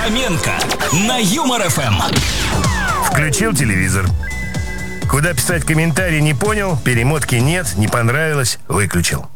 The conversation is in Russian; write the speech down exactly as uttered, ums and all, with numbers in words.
Хоменко на Юмор эф эм. Включил телевизор. Куда писать комментарий не понял, перемотки нет, не понравилось, выключил.